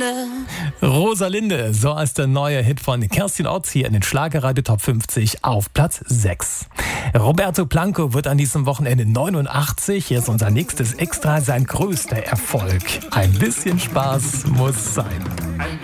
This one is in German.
Rosalinde. Rosalinde, so ist der neue Hit von Kerstin Ott hier in den Schlagerradio Top 50 auf Platz 6. Roberto Blanco wird an diesem Wochenende 89. Hier ist unser nächstes Extra, sein größter Erfolg. Ein bisschen Spaß muss sein.